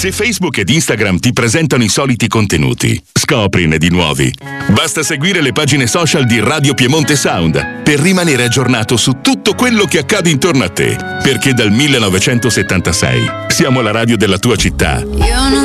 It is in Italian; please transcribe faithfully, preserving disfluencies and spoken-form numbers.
Se Facebook ed Instagram ti presentano i soliti contenuti, scoprine di nuovi. Basta seguire le pagine social di Radio Piemonte Sound per rimanere aggiornato su tutto quello che accade intorno a te. Perché dal millenovecentosettantasei siamo la radio della tua città.